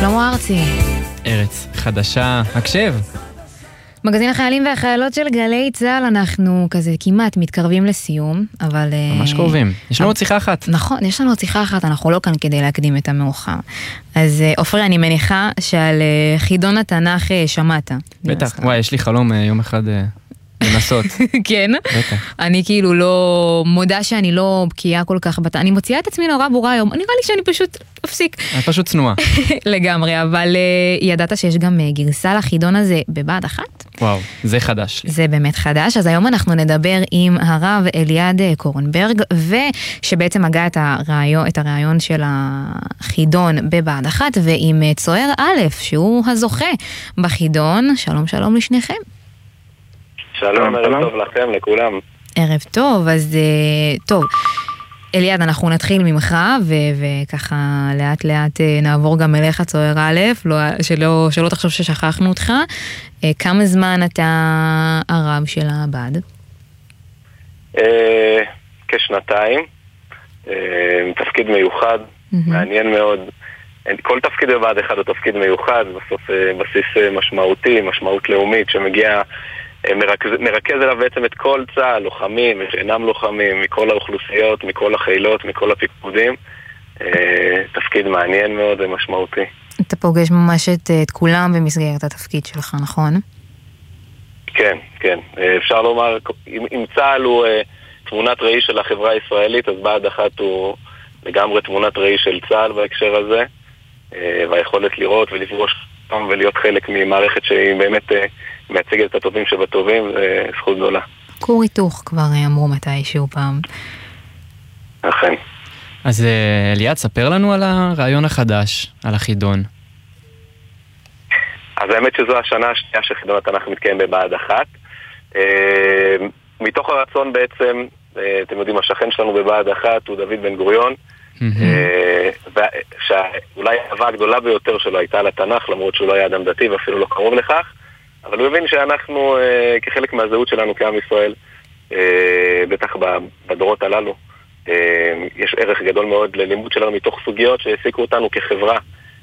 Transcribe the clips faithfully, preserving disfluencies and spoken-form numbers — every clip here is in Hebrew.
שלמה ארצי. ארץ חדשה, הקשב. מגזין החיילים והחיילות של גלי צהל, אנחנו כזה כמעט מתקרבים לסיום, אבל... ממש קרובים. יש לנו עוד שיחה אחת. נכון, יש לנו עוד שיחה אחת, אנחנו לא כאן כדי להקדים את המאוחר. אז אופרי, אני מניחה שעל חידון התנ"ך שמעת. בטח, וואי, יש לי חלום יום אחד לנסות. כן? בטח. אני כאילו לא מודה שאני לא בקיאה כל כך בת... אני מוציאה את עצמי נורא ברורה היום, נראה לי שאני פשוט אפסיק. אני פשוט צנועה. לגמרי, אבל ידעת שיש גם גרסה לחידון הזה בבה"ד אחת? וואו, זה חדש. זה באמת חדש, אז היום אנחנו נדבר עם הרב אליעד קורנברג, ושבעצם הגע את הרעיון, את הרעיון של החידון בבה"ד אחת, ועם צוער א', שהוא הזוכה בחידון. שלום שלום לשניכם. שלום, ערב טוב לכם, לכולם. ערב טוב, אז טוב. אליעד, אנחנו נתחיל ממך, וככה לאט לאט נעבור גם אליך צוער א', לא, שלא, שלא תחשוב ששכחנו אותך. כמה זמן אתה הרב של הבה"ד? כשנתיים. תפקיד מיוחד, מעניין מאוד. כל תפקיד בבה"ד אחד הוא תפקיד מיוחד, בסוף בסיס משמעותי, משמעות לאומית, שמגיע... מרכז, מרכז אליו בעצם את כל צה"ל, לוחמים ושאינם לוחמים, מכל האוכלוסיות, מכל החילות, מכל הפיקודים. תפקיד מעניין מאוד ומשמעותי. אתה פוגש ממש את, את כולם במסגרת התפקיד שלך, נכון? כן, כן. אפשר לומר, אם, אם צה"ל הוא תמונת ראי של החברה הישראלית, אז בה"ד אחת הוא לגמרי תמונת ראי של צה"ל בהקשר הזה, והיכולת לראות ולפגוש ולהיות חלק ממערכת שהיא באמת מייצגת את הטובים שבטובים, זה זכות גדולה. כור היתוך כבר אמרו מתישהו פעם. אכן. אז אליעד, ספר לנו על הרעיון החדש, על החידון. אז האמת שזו השנה השנייה שחידון התנ"ך מתקיים בבה"ד אחת. מתוך הרצון בעצם, אתם יודעים, השכן שלנו בבה"ד אחת הוא דוד בן גוריון, שאולי האהבה הגדולה ביותר שלו הייתה על התנ"ך, למרות שהוא לא היה אדם דתי ואפילו לא קרוב לכך, אבל הוא הבין שאנחנו, כחלק מהזהות שלנו כעם ישראל, בטח בדורות הללו, יש ערך גדול מאוד ללימוד שלנו מתוך סוגיות שהעסיקו אותנו כחברה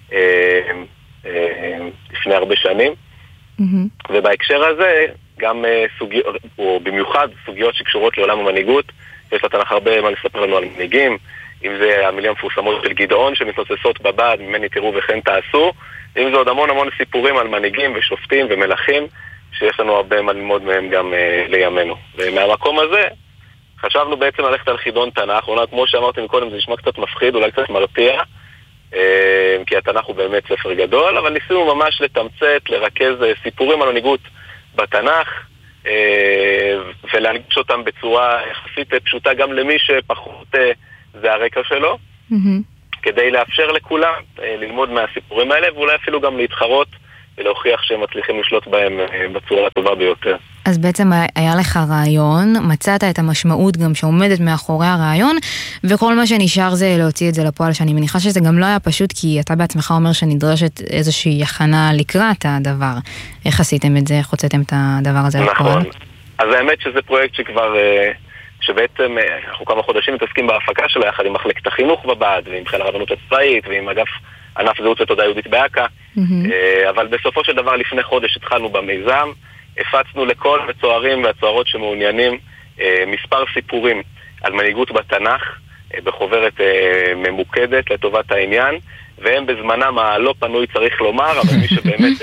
לפני הרבה שנים, ובהקשר הזה גם סוגיות, או במיוחד סוגיות שקשורות לעולם המנהיגות, יש לתנ"ך הרבה מה לספר לנו על מנהיגים, אם זה המילים המפורסמות של גדעון שמתנוססות בבה"ד, ממני תראו וכן תעשו, אם זה עוד המון המון סיפורים על מנהיגים ושופטים ומלכים, שיש לנו הרבה מה ללמוד מהם גם אה, לימינו. ומהמקום הזה חשבנו בעצם ללכת על חידון תנ"ך, אולי כמו שאמרתי מקודם זה נשמע קצת מפחיד, אולי קצת מרתיע, אה, כי התנ"ך הוא באמת ספר גדול, אבל ניסינו ממש לתמצת, לרכז אה, סיפורים על מנהיגות בתנ"ך, אה, ולהנגיש אותם בצורה יחסית פשוטה גם למי שפחות אה, זה הרקע שלו. Mm-hmm. כדי לאפשר לכולם ללמוד מהסיפורים האלה, ואולי אפילו גם להתחרות ולהוכיח שהם מצליחים לשלוט בהם בצורה הטובה ביותר. אז בעצם היה לך רעיון, מצאת את המשמעות גם שעומדת מאחורי הרעיון, וכל מה שנשאר זה להוציא את זה לפועל, שאני מניחה שזה גם לא היה פשוט, כי אתה בעצמך אומר שנדרשת איזושהי הכנה לקראת הדבר. איך עשיתם את זה? איך הוצאתם את הדבר הזה לפועל? נכון. אז האמת שזה פרויקט שכבר... שבעצם אנחנו כמה חודשים מתעסקים בהפקה שלו יחד עם מחלקת החינוך בבה"ד ועם חיל הרבנות הצבאית ועם אגף ענף זהות ותודעה יהודית באכ"א, mm-hmm. אבל בסופו של דבר לפני חודש התחלנו במיזם, הפצנו לכל הצוערים והצוערות שמעוניינים מספר סיפורים על מנהיגות בתנ"ך בחוברת ממוקדת לטובת העניין, והם בזמנם הלא פנוי צריך לומר, אבל מי שבאמת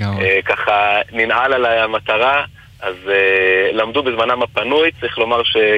ככה ננעל על המטרה אז uh, למדו בזמנם הפנוי, צריך לומר ש...